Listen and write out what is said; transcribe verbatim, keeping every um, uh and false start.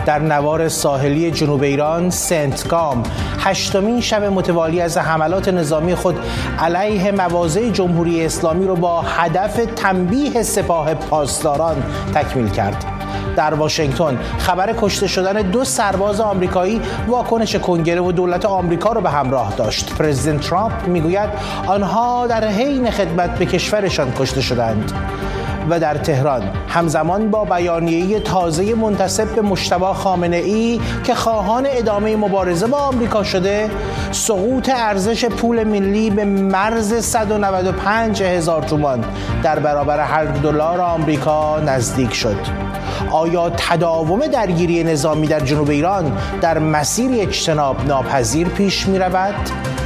در نوار ساحلی جنوب ایران سنتگام هشتمین شب متوالی از حملات نظامی خود علیه مواضع جمهوری اسلامی را با هدف تنبیه سپاه پاسداران تکمیل کرد. در واشنگتن خبر کشته شدن دو سرباز آمریکایی واکنش کنگره و دولت آمریکا را به همراه داشت. پرزیدنت ترامپ میگوید آنها در حین خدمت به کشورشان کشته شدند. و در تهران همزمان با بیانیه تازه منتسب به مجتبی خامنه‌ای که خواهان ادامه مبارزه با آمریکا شده، سقوط ارزش پول ملی به مرز صد و نود و پنج هزار تومان در برابر هر دلار آمریکا نزدیک شد. آیا تداوم درگیری نظامی در جنوب ایران در مسیر اجتناب ناپذیر پیش می رود؟